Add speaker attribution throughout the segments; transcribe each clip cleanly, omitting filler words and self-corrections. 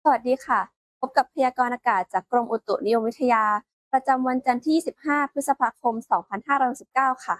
Speaker 1: สวัสดีค่ะพบกับพยากรณ์อากาศจากกรมอุตุนิยมวิทยาประจำวันจันทร์ที่ 25 พฤษภาคม 2519 ค่ะ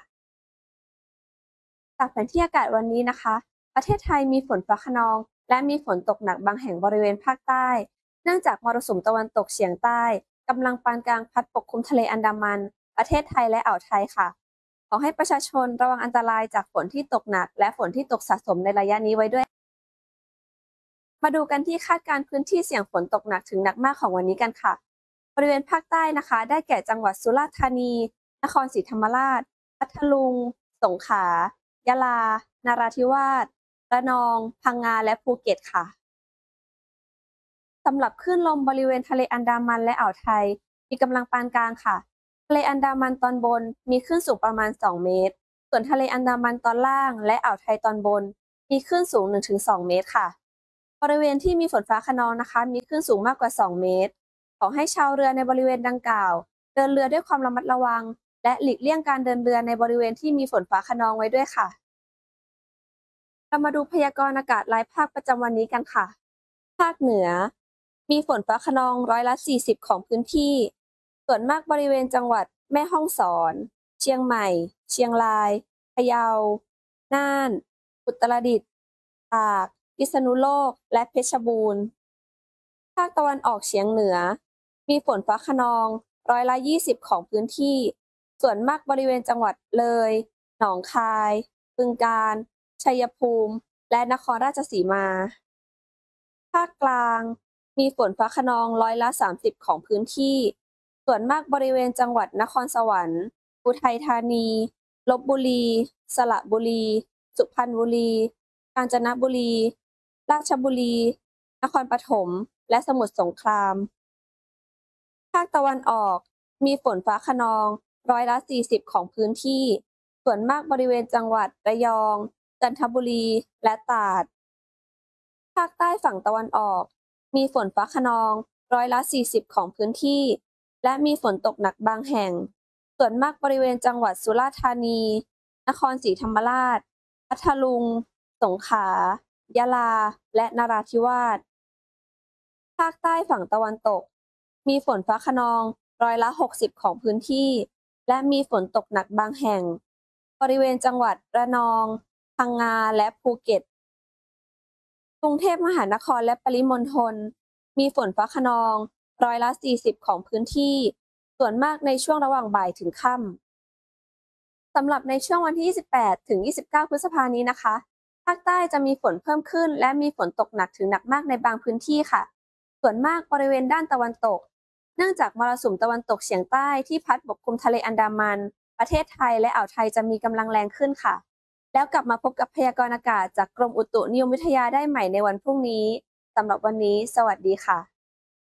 Speaker 1: จากแผนที่อากาศวันนี้นะคะ ประเทศไทยมีฝนฟ้าคะนองและมีฝนตกหนักบางแห่งบริเวณภาคใต้ เนื่องจากมรสุมตะวันตกเฉียงใต้กำลังปานกลางพัดปกคลุมทะเลอันดามัน ประเทศไทยและอ่าวไทยค่ะ ขอให้ประชาชนระวังอันตรายจากฝนที่ตกหนักและฝนที่ตกสะสมในระยะนี้ไว้ด้วย มาดูกันที่คาดการณ์พื้นที่เสี่ยงฝนตกหนักถึงหนักมากของวันนี้กันค่ะ บริเวณภาคใต้นะคะ ได้แก่จังหวัดสุราษฎร์ธานี นครศรีธรรมราช พัทลุง สงขลา ยะลา นราธิวาส ระนอง พังงา และภูเก็ตค่ะ สำหรับคลื่นลมบริเวณทะเลอันดามันและอ่าวไทยมีกำลังปานกลางค่ะ ทะเลอันดามันตอนบนมีคลื่นสูงประมาณ 2 เมตร ส่วนทะเลอันดามันตอนล่างและอ่าวไทยตอนบนมีคลื่นสูง 1-2 เมตรค่ะ บริเวณที่มีฝนฟ้าคะนองนะคะมีคลื่นสูงมากกว่า 2 เมตร ขอให้ชาวเรือในบริเวณดังกล่าวเดินเรือด้วยความระมัดระวังและหลีกเลี่ยงการเดินเรือในบริเวณที่มีฝนฟ้าคะนองไว้ด้วยค่ะ เรามาดูพยากรณ์อากาศรายภาคประจำวันนี้กันค่ะ ภาคเหนือมีฝนฟ้าคะนอง40%ของพื้นที่ ส่วนมากบริเวณจังหวัดแม่ฮ่องสอน เชียงใหม่ เชียงราย พะเยา น่าน อุตรดิตถ์ ตาก พิษณุโลก และเพชรบูรณ์ ภาคตะวันออกเฉียงเหนือมีฝนฟ้าคะนอง20%ของพื้นที่ ส่วนมากบริเวณจังหวัดเลย หนองคาย บึงกาฬ ชัยภูมิ และนครราชสีมา ภาคกลางมีฝนฟ้าคะนอง30%ของพื้นที่ ส่วนมากบริเวณจังหวัดนครสวรรค์ อุทัยธานี ลพบุรี สระบุรี สุพรรณบุรี กาญจนบุรี ราชบุรี นครปฐม และสมุทรสงคราม ภาคตะวันออกมีฝนฟ้าคะนอง40%ของพื้นที่ ส่วนมากบริเวณจังหวัดระยอง จันทบุรี และตราด ภาคใต้ฝั่งตะวันออกมีฝนฟ้าคะนอง40%ของพื้นที่ และมีฝนตกหนักบางแห่ง ส่วนมากบริเวณจังหวัดสุราษฎร์ธานี นครศรีธรรมราช พัทลุง สงขลา ยะลา และนราธิวาส ภาคใต้ฝั่งตะวันตกมีฝนฟ้าคะนอง60%ของพื้นที่ และมีฝนตกหนักบางแห่ง บริเวณจังหวัดระนอง พังงา และภูเก็ต กรุงเทพมหานครและปริมณฑลมีฝนฟ้าคะนอง40%ของพื้นที่ ส่วนมากในช่วงระหว่างบ่ายถึงค่ำ สำหรับในช่วงวันที่ 28 ถึง 29 พฤษภาคมนี้นะคะ ภาคใต้จะมีฝนเพิ่มขึ้นและมีฝนตกหนักถึงหนักมากในบางพื้นที่ค่ะ ส่วนมากบริเวณด้านตะวันตก เนื่องจากมรสุมตะวันตกเฉียงใต้ที่พัดปกคลุมทะเลอันดามัน ประเทศไทยและอ่าวไทยจะมีกำลังแรงขึ้นค่ะ แล้วกลับมาพบกับพยากรณ์อากาศจากกรมอุตุนิยมวิทยาได้ใหม่ในวันพรุ่งนี้ สำหรับวันนี้ สวัสดีค่ะ